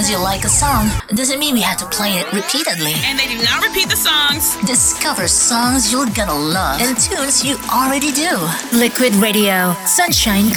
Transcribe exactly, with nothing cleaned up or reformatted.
because you like a song doesn't mean we have to play it repeatedly. And they do not repeat the songs. Discover songs you're gonna love and tunes you already do. Liquid Radio, Sunshine